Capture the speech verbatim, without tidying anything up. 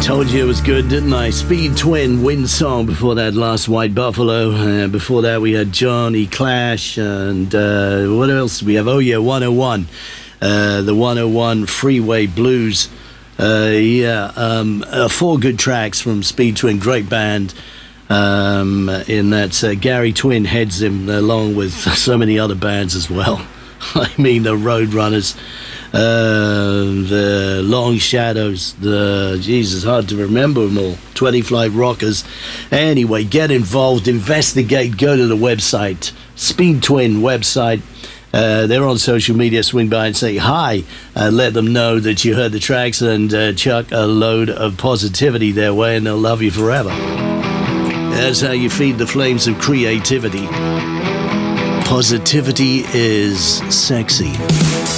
Told you it was good, didn't I? Speed Twin, Wind Song. Before that, Last White Buffalo. Uh, before that, we had Johnny Clash. And uh, what else do we have? Oh, yeah, one oh one. Uh, the one oh one Freeway Blues. Uh, yeah, um, uh, four good tracks from Speed Twin. Great band. Um, in that, uh, Gary Twin heads him along with so many other bands as well. I mean, the Roadrunners. Uh, the Long Shadows, the, Jesus, hard to remember them all, twenty Flight Rockers. Anyway, get involved, investigate, go to the website, Speed Twin website. Uh, they're on social media. Swing by and say hi. Uh, let them know that you heard the tracks and uh, chuck a load of positivity their way and they'll love you forever. That's how you feed the flames of creativity. Positivity is sexy.